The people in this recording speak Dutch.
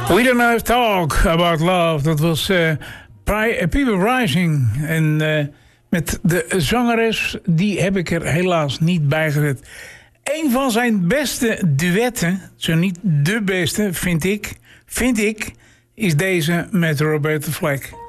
We don't have talk about love. Dat was People Rising. En met de zangeres, die heb ik er helaas niet bij gezet. Een van zijn beste duetten, zo niet de beste, vind ik, is deze met Roberta Flack.